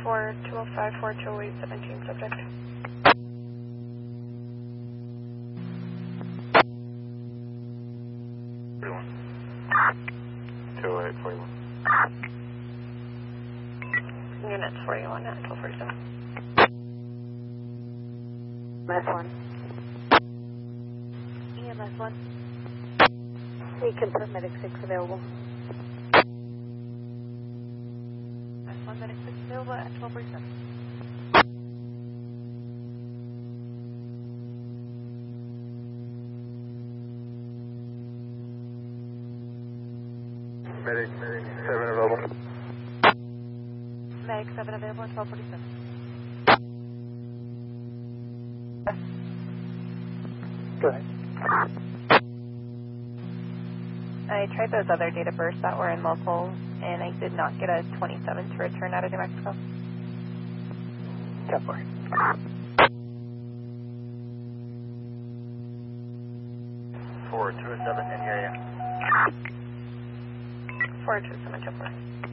4, 205, 4, 208, 17 subject. Units 41 at 1247. EMS 1. EMS 1. We confirm medic 6 available. EMS 1, medic 6 available at 1247. Medic 7 available. Medic 7 available at 1247. Go ahead. I tried those other data bursts that were in local, and I did not get a 27 to return out of New Mexico. 10-4. 4, 207 in the area. 427 10-4.